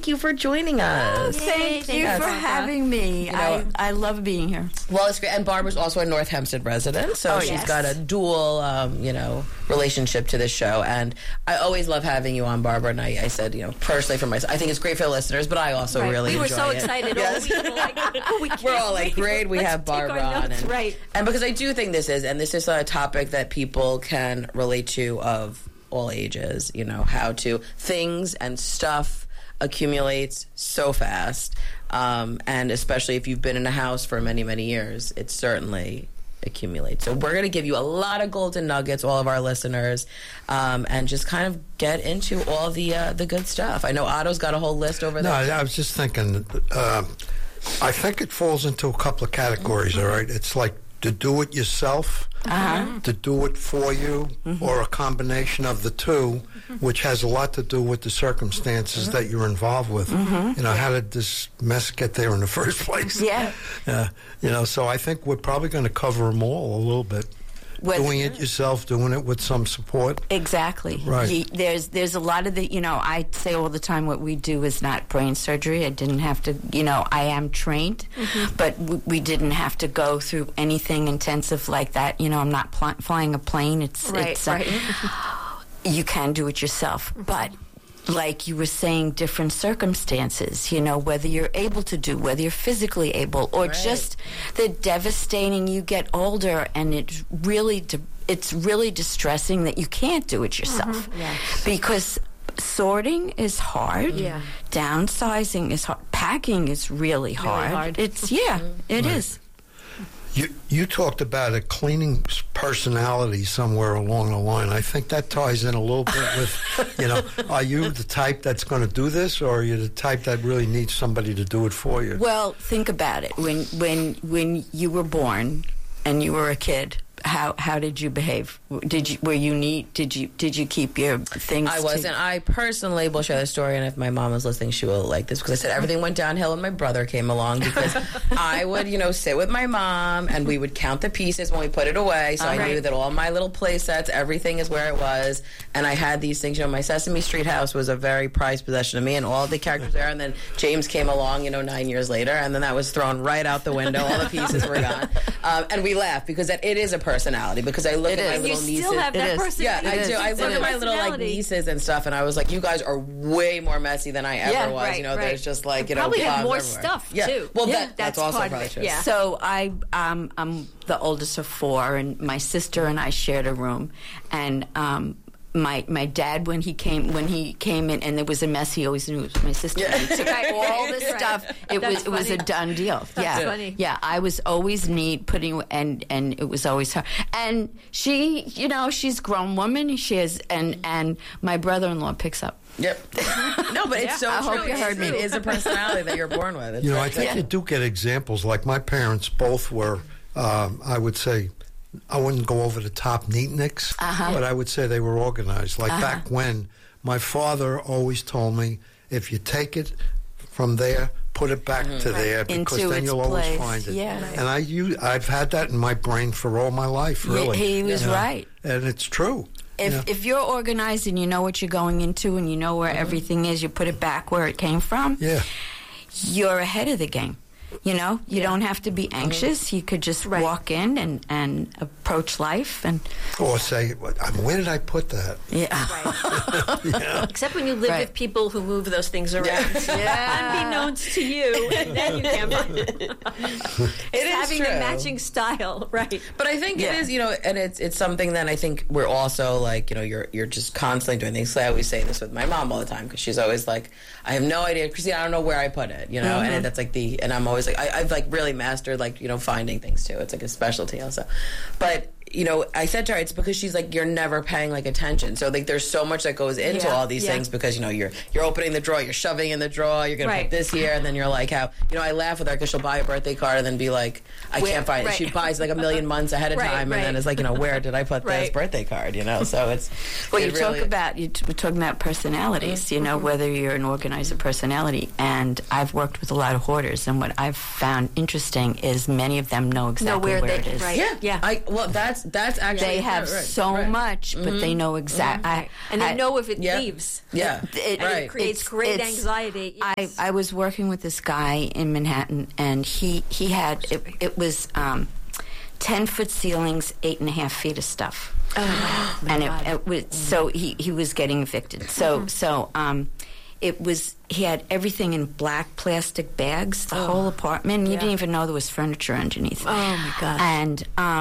thank you for joining us. Thank you for having me. I love being here. Well, it's great. And Barbara's also a North Hempstead resident, so she's got a dual, relationship to this show. And I always love having you on, Barbara. And I said, personally for myself, I think it's great for the listeners, but I also really enjoy it. We were so excited. Yes. We're all like, great, we have Barbara on. And because I do think this is a topic that people can relate to of all ages, how to things and stuff accumulates so fast. And especially if you've been in a house for many, many years, it certainly accumulates. So we're going to give you a lot of golden nuggets, all of our listeners, and just kind of get into all the good stuff. I know Otto's got a whole list over there. No, I was just thinking, I think it falls into a couple of categories, all right? It's like to do it yourself, to do it for you, or a combination of the two, which has a lot to do with the circumstances that you're involved with. How did this mess get there in the first place? So I think we're probably going to cover them all a little bit. Doing it yourself, doing it with some support. Exactly. Right. There's a lot of the, I say all the time what we do is not brain surgery. I didn't have to, I am trained, but we didn't have to go through anything intensive like that. I'm not flying a plane. It's you can do it yourself. But like you were saying, different circumstances, whether you're able to do, whether you're physically able, or just the devastating, you get older and it's really distressing that you can't do it yourself. Because sorting is hard, downsizing is hard, packing is really hard. It's, it is. You talked about a cleaning personality somewhere along the line. I think that ties in a little bit with, are you the type that's going to do this, or are you the type that really needs somebody to do it for you? Well, think about it. When you were born and you were a kid, how did you behave? Did you neat? Did you keep your things? I wasn't. I personally will share the story, and if my mom was listening, she will like this, because I said everything went downhill when my brother came along, because I would, sit with my mom and we would count the pieces when we put it away, so I knew that all my little play sets, everything is where it was, and I had these things. My Sesame Street house was a very prized possession of me, and all the characters there. And then James came along, 9 years later, and then that was thrown right out the window. All the pieces were gone, and we laughed because it is a personality. Because I look at my little nieces. You still have that personality. Yeah, I do. I look at my little nieces and stuff, and I was like, you guys are way more messy than I ever was. There's just like probably have more everywhere. Stuff too. Well, that's also probably true. Yeah. So I'm the oldest of four, and my sister and I shared a room, and my dad, when he came in and there was a mess, he always knew it was my sister. Yeah. He took out all this stuff. It was a done deal. That's funny. Yeah, I was always neat, and it was always her. And she, she's a grown woman. She is, and my brother-in-law picks up. Yep. No, but it's so I true. hope you heard me. It is a personality that you're born with. I think you do get examples. Like my parents both were, I would say, I wouldn't go over the top neatniks, but I would say they were organized. Like back when, my father always told me, if you take it from there, put it back to there, because into then you'll always place. find it. Yeah. And I've had that in my brain for all my life, really. He was right. And it's true. If you're organized and you know what you're going into and you know where everything is, you put it back where it came from, you're ahead of the game. You don't have to be anxious. You could just walk in and approach life. Or say, where did I put that? Yeah. Except when you live with people who move those things around. Unbeknownst to you, and then you can't find it. It's having the matching style, right. But I think it is, and it's something that I think we're also like, you're just constantly doing things. So I always say this with my mom all the time, because she's always like, I have no idea, Christine, I don't know where I put it, and that's like and I'm always like, I've like really mastered like, finding things too. It's like a specialty also. But I said to her, it's because she's like, you're never paying like attention. So like, there's so much that goes into all these things, because you're opening the drawer, you're shoving in the drawer, you're gonna put this here, and then you're like, how I laugh with her because she'll buy a birthday card and then be like, I can't find it. She buys like a million months ahead of time, and then it's like, where did I put this birthday card? So it's we're talking about personalities. Whether you're an organizer personality, and I've worked with a lot of hoarders, and what I've found interesting is many of them know exactly where it is. Right. Yeah. that's actually they have so much, but they know exactly, and they know if it leaves. Yeah, it creates great anxiety. Yes. I was working with this guy in Manhattan, and he had it was 10-foot ceilings, 8.5 feet of stuff. Oh, and it was so he was getting evicted. So it was he had everything in black plastic bags, the whole apartment. You didn't even know there was furniture underneath. Oh my gosh! And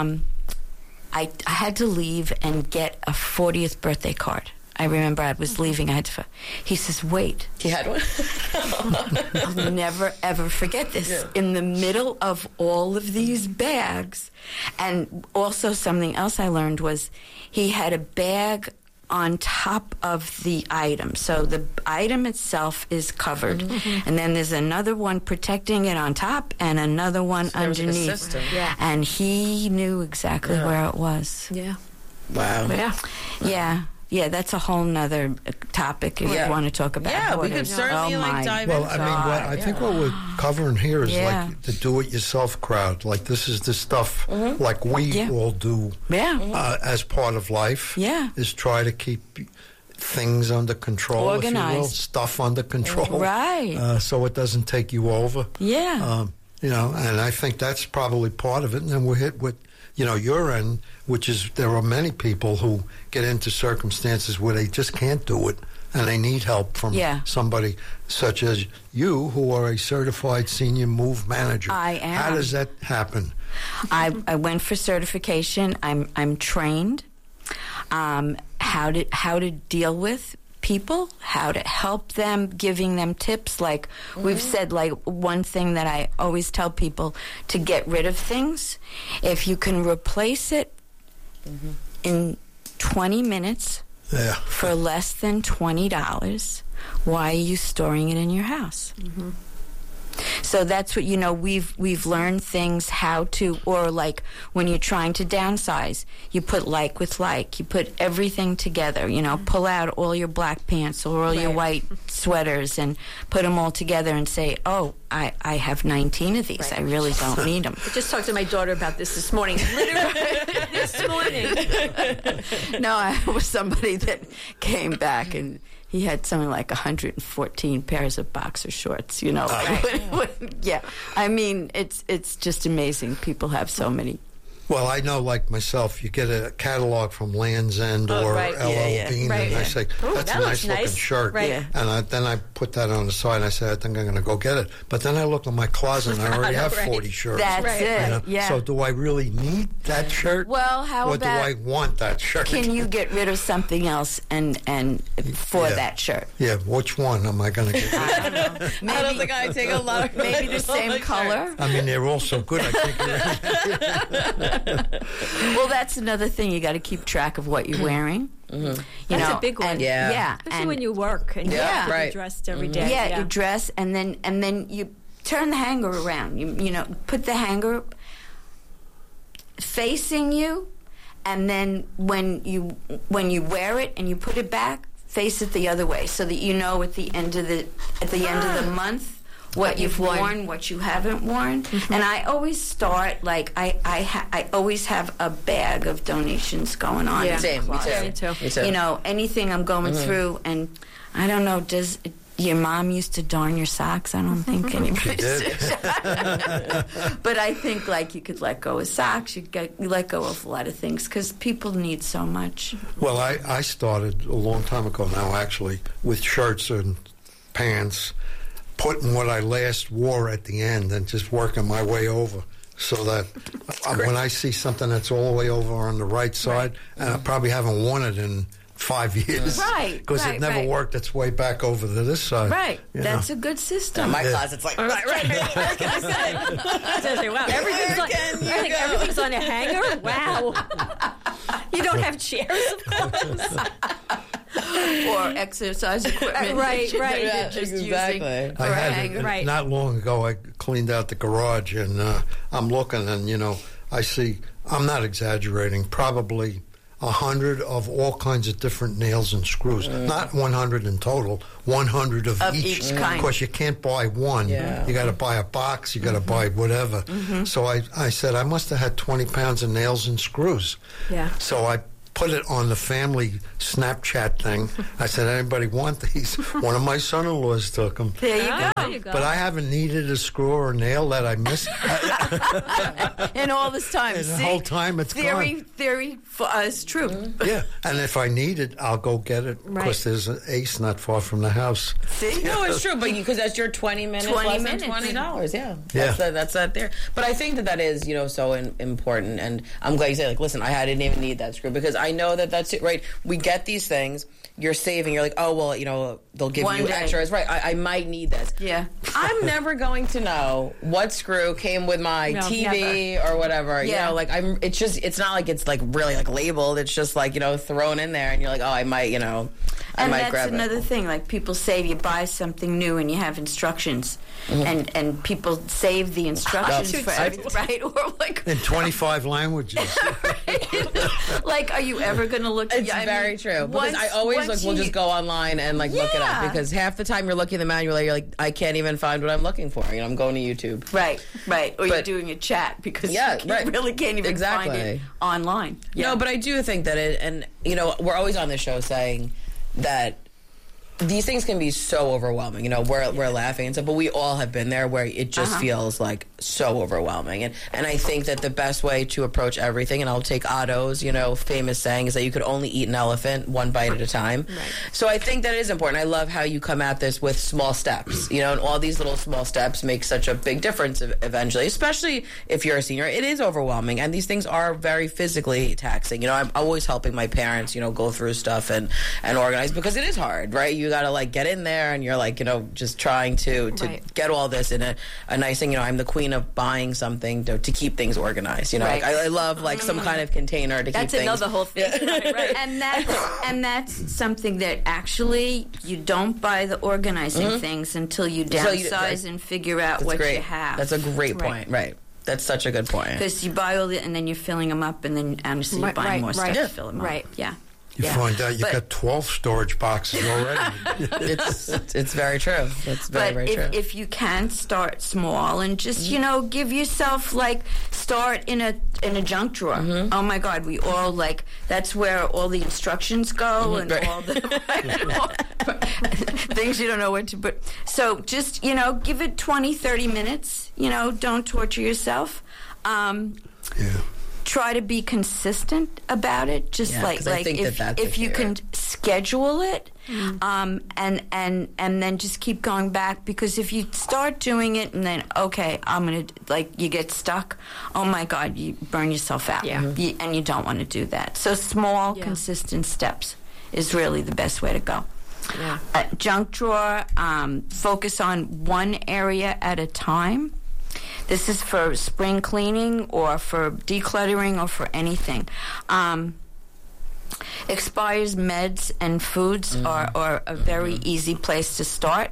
I had to leave and get a 40th birthday card. I remember I was leaving. I had to. He says, "Wait." He had one. I'll never ever forget this. Yeah. In the middle of all of these bags, and also something else I learned was he had a bag on top of the item. So the item itself is covered, and then there's another one protecting it on top, and another one underneath. Yeah. And he knew exactly where it was. Yeah. Wow. Yeah. Yeah, that's a whole nother topic if you want to talk about. Yeah, we could certainly dive into. Well, I mean, I think what we're covering here is like the do-it-yourself crowd. Like this is the stuff like we all do as part of life. Yeah, is try to keep things under control, organized, if you will, stuff under control, right? So it doesn't take you over. Yeah, you know, and I think that's probably part of it. And then we're hit with, you know, your end, which is there are many people who get into circumstances where they just can't do it and they need help from somebody such as you, who are a certified senior move manager. I am. How does that happen? I went for certification. I'm trained how to deal with people, how to help them, giving them tips. Like we've said, like one thing that I always tell people to get rid of things. If you can replace it in 20 minutes for less than $20, why are you storing it in your house? So that's what, you know, we've learned things how to, or like when you're trying to downsize, you put like with like, you put everything together, you know, pull out all your black pants or all your white sweaters and put them all together and say, oh, I have 19 of these. I really don't need them. I just talked to my daughter about this morning. Literally this morning. No, I was somebody that came back and he had something like 114 pairs of boxer shorts, you know. Yeah, I mean, it's just amazing. People have so many. Well, I know, like myself, you get a catalog from Land's End or L.L. Bean, and I say, that's a nice-looking shirt. And then I put that on the side, and I say, I think I'm going to go get it. But then I look in my closet, and I already have 40 shirts. That's it, you know? So do I really need that shirt? Well, how or about... Or do I want that shirt? Can you get rid of something else and for that shirt? Yeah, which one am I going to get rid of? I don't know. Maybe, I don't think I take a lot of... Maybe the same color? I mean, they're all so good, I think... Well, that's another thing. You got to keep track of what you're wearing. That's a big one. Especially when you work and you're dressed every day. Yeah, you dress and then you turn the hanger around. You know, put the hanger facing you, and then when you wear it and you put it back, face it the other way so that you know at the end of the month what you've worn, what you haven't worn. And I always start, like, I always have a bag of donations going on. Yeah. Same, me too. You know, anything I'm going through, and I don't know, does your mom used to darn your socks? I don't think anybody did. But I think, like, you could let go of socks, you let go of a lot of things, because people need so much. Well, I started a long time ago now, actually, with shirts and pants, putting what I last wore at the end and just working my way over, so that when I see something that's all the way over on the right side, and I probably haven't worn it in 5 years, because it never worked its way back over to this side. Right, that's a good system. My closet's like right. What can I say? Wow, everything's on a hanger. Wow, you don't have chairs of clothes. Or exercise equipment. Right. Just using for a hanger. Not long ago, I cleaned out the garage, and I'm looking, and, you know, I see, I'm not exaggerating, probably 100 of all kinds of different nails and screws. Not 100 in total, 100 of each kind. Because you can't buy one. Yeah. You got to buy a box. You got to buy whatever. So I said I must have had 20 pounds of nails and screws. Yeah. So I put it on the family Snapchat thing. I said, anybody want these? One of my son-in-laws took them. There you go. There you go. But I haven't needed a screw or a nail that I missed. And all this time, And the whole time it's theory for us true. Yeah, and if I need it, I'll go get it. Right. Because there's an Ace not far from the house. See? No, it's true, but because that's your 20 minutes, 20 less minutes. than $20. Yeah, Yeah. that's that there. But I think that is, so important, and I'm glad you say, like, listen, I didn't even need that screw because I know that's it, right? We get these things, you're saving, you're like, oh well, they'll give One you day. extras, right? I might need this. Yeah. I'm never going to know what screw came with my No, TV or whatever. Yeah. It's not like it's like really like labeled. It's just like thrown in there, and you're like, oh, I might, I And might that's grab another it. thing. Like people say, you buy something new and you have instructions, and people save the instructions Yep. for everything, right? Or like, In 25 languages. like, are you ever going to look? It's I mean, very true. Because once- I always once we'll you- just go online and look it up Yeah. because half the time you're looking at the manual, you're like, I can't even find what I'm looking for. I'm going to YouTube. Right. Or you're But- doing a chat because Yeah, you right. really can't even Exactly. find it online. Yeah. No, but I do think that we're always on this show saying that these things can be so overwhelming. We're laughing and stuff, but we all have been there where it just feels like so overwhelming. And I think that the best way to approach everything, and I'll take Otto's, famous saying, is that you could only eat an elephant one bite at a time. Right. So I think that is important. I love how you come at this with small steps, and all these little small steps make such a big difference eventually, especially if you're a senior. It is overwhelming, and these things are very physically taxing. I'm always helping my parents, go through stuff and organize because it is hard, right? You got to get in there, and you're just trying to Right. get all this in a nice thing. I'm the queen of buying something to keep things organized. Right. I love some kind of container to That's keep things. another whole thing. Right. And that's something that actually you don't buy the organizing things until you downsize and figure out That's what great. you have. That's a great Right. point. Right. That's such a good point. Because you buy all the, and then you're filling them up, and then honestly you're buying more stuff to fill them up. Right. Yeah. You find out you But- got 12 storage boxes already. It's very true. It's very, But very true. if you can start small and just give yourself start in a junk drawer. Oh my God, we all that's where all the instructions go and Right. all the things you don't know what to put. So just give it 20, 30 minutes. Don't torture yourself. Yeah. Try to be consistent about it. Just Yeah, 'cause I think if that's if the you key, can right? schedule it, and then just keep going back. Because if you start doing it and then I'm gonna you get stuck. Oh my God, you burn yourself out. Yeah. And you don't want to do that. So small, Yeah. consistent steps is really the best way to go. Yeah. Junk drawer. Focus on one area at a time. This is for spring cleaning or for decluttering or for anything. Expires meds and foods are a very easy place to start.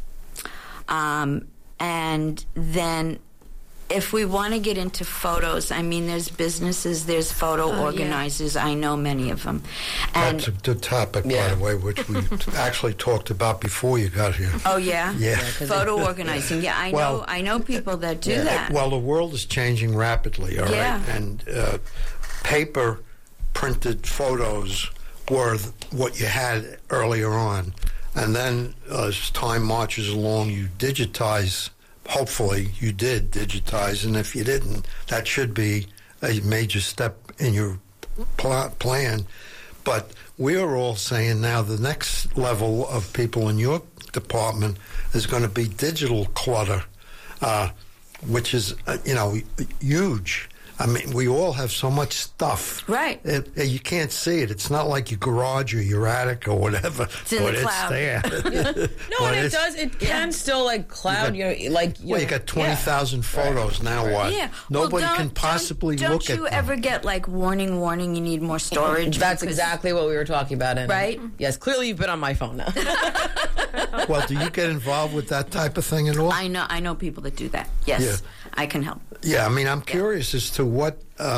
And then if we want to get into photos, there's businesses, there's photo organizers. I know many of them. And That's a good topic, by Yeah. the way, which we actually talked about before you got here. oh yeah, Yeah. photo organizing. Yeah, Well, I know people that do that. Well, the world is changing rapidly, all right? Yeah. And paper printed photos were what you had earlier on. And then as time marches along, you digitize. Hopefully you did digitize. And if you didn't, that should be a major step in your plan. But we are all saying now the next level of people in your department is going to be digital clutter, which is, huge. We all have so much stuff. Right. You can't see it. It's not like your garage or your attic or whatever. It's in the cloud. It's there. No, and it does. It can still cloud. Well, you got 20,000 photos. Now what? Yeah. Nobody can possibly look at Don't you them. ever get warning, you need more storage? That's because- exactly what we were talking about. Right? Yes. Clearly, you've been on my phone now. Well, do you get involved with that type of thing at all? I know people that do that. Yes, Yeah. I can help. Yeah, I'm curious as to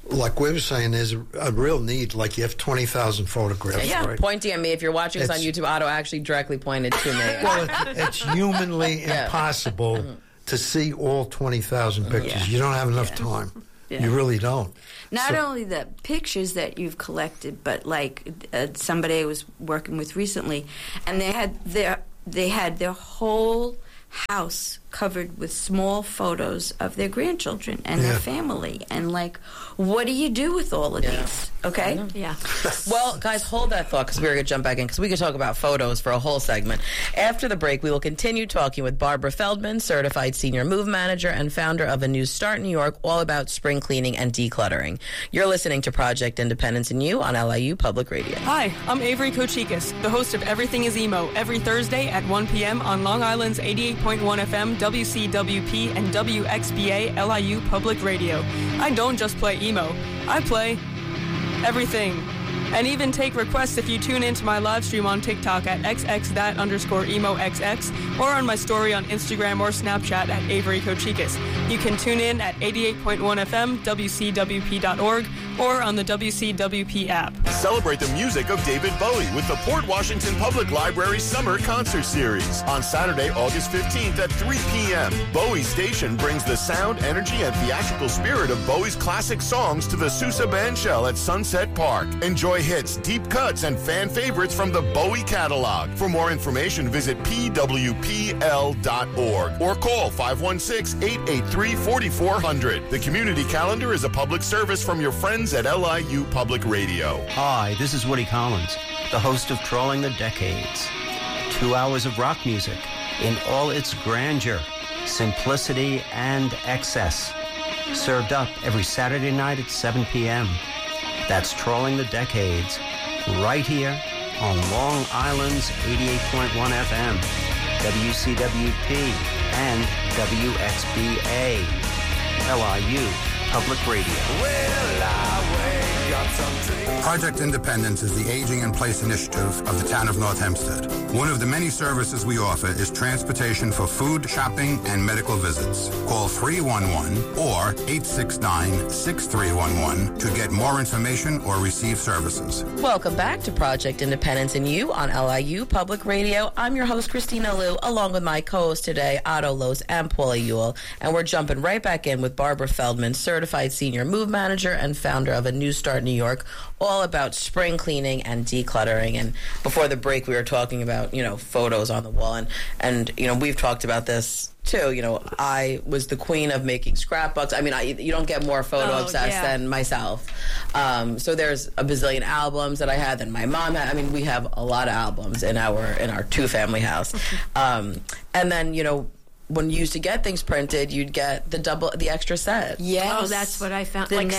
like we were saying, there's a real need. Like you have 20,000 photographs. Yeah, right? pointing at me. If you're watching us on YouTube, Otto actually directly pointed to me. Well, it's humanly impossible to see all 20,000 pictures. Yeah. You don't have enough time. Yeah. You really don't. Not only the pictures that you've collected, but like somebody I was working with recently, and they had their whole house covered with small photos of their grandchildren and their family, and like, what do you do with all of these? Okay, Well, guys, hold that thought, because we're going to jump back in, because we could talk about photos for a whole segment. After the break, we will continue talking with Barbara Feldman, certified senior move manager and founder of A New Start New York, all about spring cleaning and decluttering. You're listening to Project Independence and You on LIU Public Radio. Hi, I'm Avery Kochikis, the host of Everything is Emo, every Thursday at 1 p.m. on Long Island's 88.1 FM, WCWP, and WXBA LIU Public Radio. I don't just play emo, I play everything. And even take requests if you tune into my live stream on TikTok at xxthat_emoxx or on my story on Instagram or Snapchat at Avery Kochikis. You can tune in at 88.1 FM, WCWP.org, or on the WCWP app. Celebrate the music of David Bowie with the Port Washington Public Library Summer Concert Series. On Saturday, August 15th at 3 p.m., Bowie Station brings the sound, energy, and theatrical spirit of Bowie's classic songs to the Sousa Bandshell at Sunset Park. Enjoy hits, deep cuts, and fan favorites from the Bowie catalog. For more information, visit pwpl.org or call 516-883-4400. The community calendar is a public service from your friends at LIU Public Radio. Hi, this is Woody Collins, the host of Trolling the Decades. 2 hours of rock music in all its grandeur, simplicity, and excess. Served up every Saturday night at 7 p.m. That's Trolling the Decades, right here on Long Island's 88.1 FM, WCWP, and WXBA, LIU Public Radio. Project Independence is the Aging in Place initiative of the town of North Hempstead. One of the many services we offer is transportation for food, shopping, and medical visits. Call 311 or 869-6311 to get more information or receive services. Welcome back to Project Independence and You on LIU Public Radio. I'm your host, Christina Liu, along with my co-host today, Otto Lose and Paula Ewell. And we're jumping right back in with Barbara Feldman, certified senior move manager and founder of A New Start New York, all about spring cleaning and decluttering. And before the break, we were talking about, photos on the wall. And we've talked about this too. I was the queen of making scrapbooks. I mean, you don't get more photo obsessed than myself. So there's a bazillion albums that I had, and my mom had. I mean, we have a lot of albums in our two-family house. And then, when you used to get things printed, you'd get the extra set. Yes. Oh, that's what I found. So then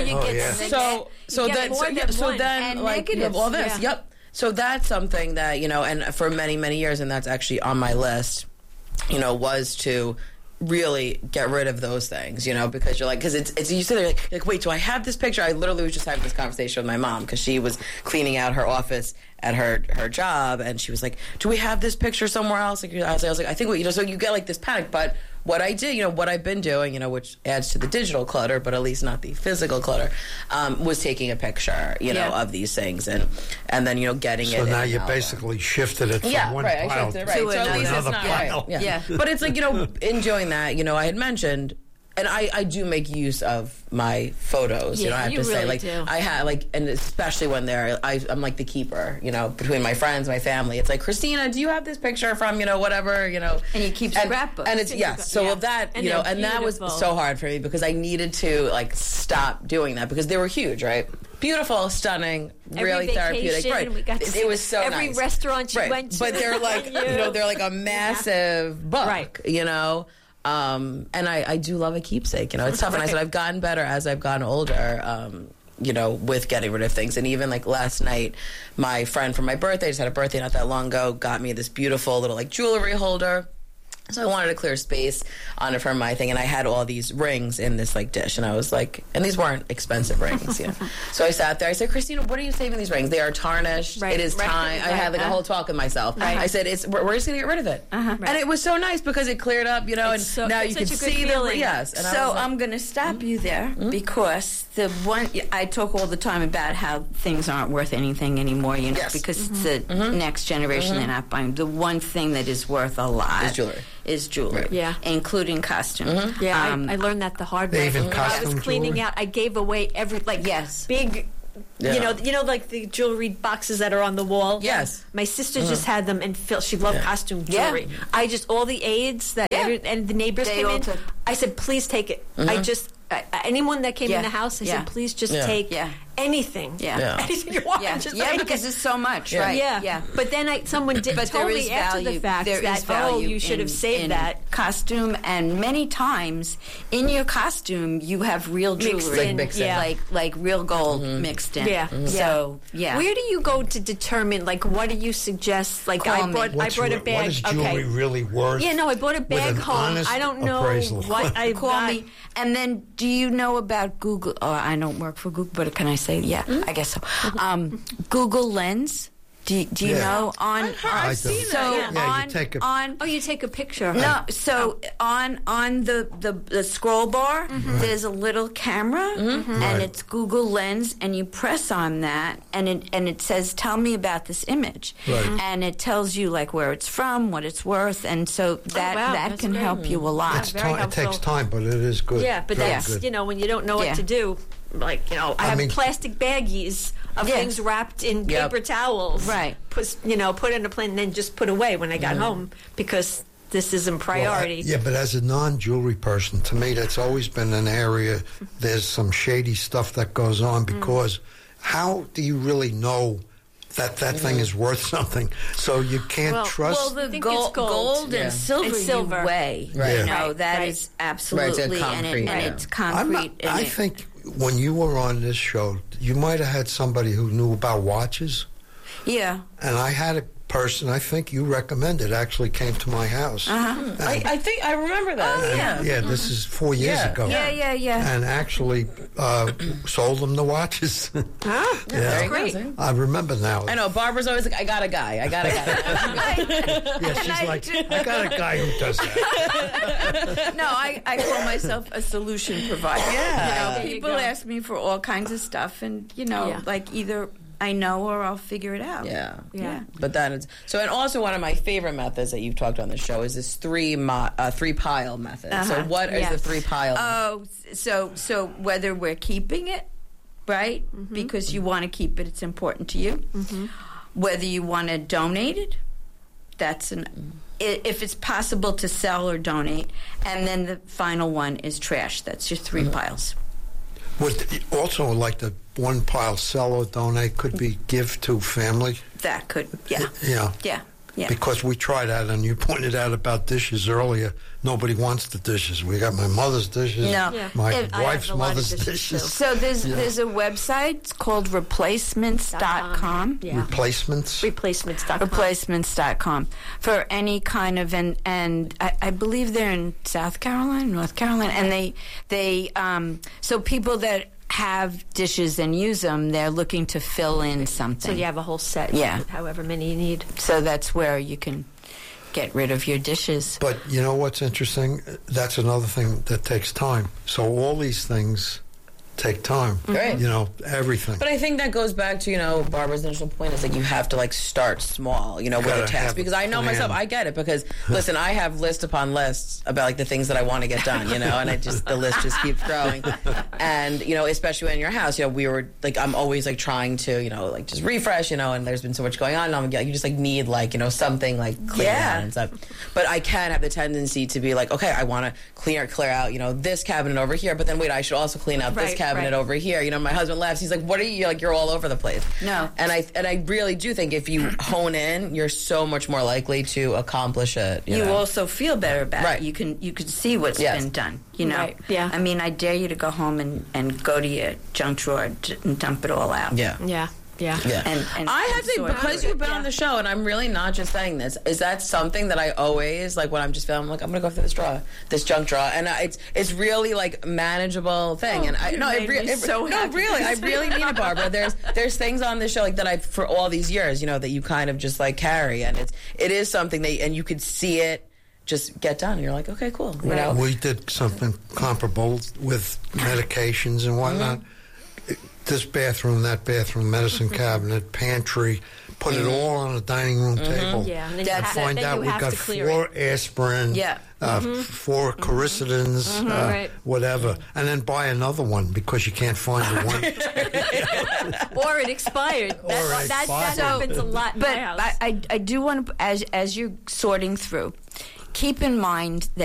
you have all this. Yeah. Yep. So that's something that, and for many, many years, and that's actually on my list, was to really get rid of those things, because you're like, because it's you sit there like, wait, do I have this picture? I literally was just having this conversation with my mom because she was cleaning out her office at her job, and she was like, do we have this picture somewhere else? Like, I was like, I think so you get like this panic. But what I did, what I've been doing, which adds to the digital clutter, but at least not the physical clutter, was taking a picture, of these things, and then getting it. So now you basically shifted it from one pile I shifted it, right. to So at least it's another not pile. right. Yeah. But it's like, enjoying that, I had mentioned. And I do make use of my photos, I have to say. Like, do. I have, and especially when I'm like the keeper, between my friends, my family. It's like, Christina, do you have this picture from, whatever, And you keep scrapbooks. And it's, that, and that was so hard for me because I needed to, stop doing that because they were huge, right? Beautiful, stunning, really therapeutic. Right. We got to it was so every nice. restaurant you went to. But they're like, they're like a massive book, right. And I do love a keepsake. It's tough. And I said I've gotten better as I've gotten older, with getting rid of things. And even like last night, my friend for my birthday, just had a birthday not that long ago, got me this beautiful little jewelry holder. So I wanted to clear space on it for my thing, and I had all these rings in this like dish, and I was like, and these weren't expensive rings, you know. So I sat there. I said, Christina, what are you saving these rings? They are tarnished. It is time. I had like a whole talk with myself. I said, we're just gonna get rid of it, and it was so nice because it cleared up, you know, and now you can see the yes. And so I'm gonna stop you there because the one I talk all the time about how things aren't worth anything anymore, you know, because it's the next generation they're not buying. The one thing that is worth a lot is jewelry. Yeah, including costume. Yeah, I learned that the hard way. Even I was cleaning jewelry? out. I gave away every big. Yeah. You know, like the jewelry boxes that are on the wall. Yes. My sister just had them, and she loved costume jewelry. I just all the aides that and the neighbors came in. I said, please take it. I just anyone that came in the house, I said, please just take anything. Anything you want. Just because it's so much, right? Yeah. But then someone told me after the fact that you should have saved that costume, and many times in your costume you have real jewelry, like real gold mixed in. So where do you go to determine? Like, what do you suggest? Like, I brought a bag. What is jewelry really worth? Yeah, no, I bought a bag home. I don't know what I call me. And then, do you know about Google? Oh, I don't work for Google, but can I say? Yeah, I guess so. Google Lens. Do you know on? I've seen that. You take you take a picture. No, so on the scroll bar, there's a little camera, and it's Google Lens, and you press on that, and it says, "Tell me about this image," and it tells you like where it's from, what it's worth, and so that can help you a lot. It takes time, but it is good. Yeah, but that's good. When you don't know what to do. Like, I have plastic baggies of things wrapped in paper towels. Right. Put in a plate and then just put away when I got home because this isn't priority. Well, but as a non-jewelry person, to me, that's always been an area. There's some shady stuff that goes on because how do you really know that thing is worth something? So you can't trust. Well, the gold and silver you weigh. Right. That is absolutely, and it's concrete. I think when you were on this show, you might have had somebody who knew about watches. Yeah. And I had a person I think you recommended actually came to my house. I think I remember that. Oh, yeah. Yeah, this is 4 years ago. Yeah. And actually sold them the watches. That's great. I remember now. I know. Barbara's always like, I got a guy. Yeah, she's like, I got a guy who does that. No, I call myself a solution provider. Yeah. People ask me for all kinds of stuff, and like either I know or I'll figure it out. Yeah. But that is so. And also, one of my favorite methods that you've talked on the show is this three pile method. So, what is the 3 pile? Oh, so whether we're keeping it, right? Because you want to keep it, it's important to you. Whether you want to donate it, that's if it's possible to sell or donate, and then the final one is trash. That's your 3 piles. Would also like the 1 pile sell or donate could be give to family. That could, yeah. Because we tried that, and you pointed out about dishes earlier. Nobody wants the dishes. We got my mother's dishes, my wife's mother's dishes. So there's a website. It's called replacements.com. Replacements.com for any kind of and I believe they're in South Carolina, North Carolina, and they so people that have dishes and use them, they're looking to fill in something. So you have a whole set, however many you need. So that's where you can get rid of your dishes. But you know what's interesting? That's another thing that takes time. So all these things take time. Right. Everything. But I think that goes back to, Barbara's initial point is like you have to like start small, with a task. Because I know myself, I get it. Because listen, I have list upon lists about like the things that I want to get done, and the list just keeps growing. And, especially when in your house, we were like, I'm always like trying to, like just refresh, and there's been so much going on. And you just like need like, something like clean out and stuff. But I can have the tendency to be like, okay, I want to clear out, this cabinet over here. But then wait, I should also clean out this cabinet over here. My husband laughs. He's like, "What are you like? You're all over the place." No, and I really do think if you hone in, you're so much more likely to accomplish it. You also feel better about it. You can see what's been done. Right. Yeah. I mean, I dare you to go home and go to your junk drawer and dump it all out. Yeah. Yeah. And I have to say, because you've been on the show, and I'm really not just saying this, is that something that I always, like, when I'm just feeling, I'm like, I'm going to go through this junk drawer. And it's really, like, manageable thing. And I really mean it, Barbara. There's things on this show, like, that I've, for all these years, you know, that you kind of just, like, carry. And it is something that, and you could see it just get done. And you're like, okay, cool. You know? We did something comparable with medications and whatnot. This bathroom, that bathroom, medicine cabinet, pantry, put it all on a dining room table. Yeah, and and find out we got 4 aspirin, 4 Coricidins, whatever, and then buy another one because you can't find the one. Or it expired. That happens a lot in my house. I do want to, as you're sorting through, keep in mind that